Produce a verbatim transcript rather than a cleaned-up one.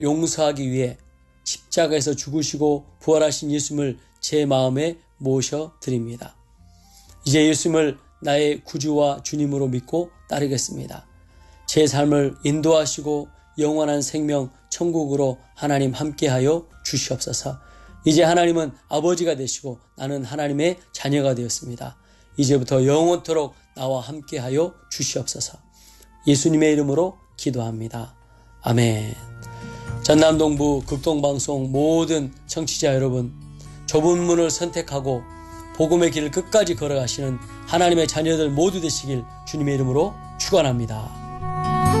용서하기 위해 십자가에서 죽으시고 부활하신 예수님을 제 마음에 모셔드립니다. 이제 예수님을 나의 구주와 주님으로 믿고 따르겠습니다. 제 삶을 인도하시고 영원한 생명 천국으로 하나님 함께하여 주시옵소서. 이제 하나님은 아버지가 되시고 나는 하나님의 자녀가 되었습니다. 이제부터 영원토록 나와 함께하여 주시옵소서. 예수님의 이름으로 기도합니다. 아멘. 전남동부 극동방송 모든 청취자 여러분, 좁은 문을 선택하고 복음의 길을 끝까지 걸어가시는 하나님의 자녀들 모두 되시길 주님의 이름으로 축원합니다.